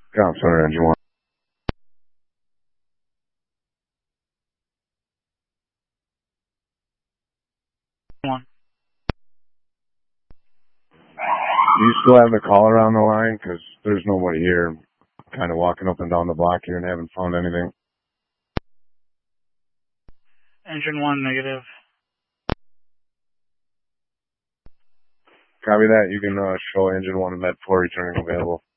Yeah, I'm sorry, Engine 1. One. Do you still have the caller on the line? Because there's nobody here. Kind of walking up and down the block here and haven't found anything. Engine 1 negative. Copy that. You can show Engine 1 and Med 4 returning available.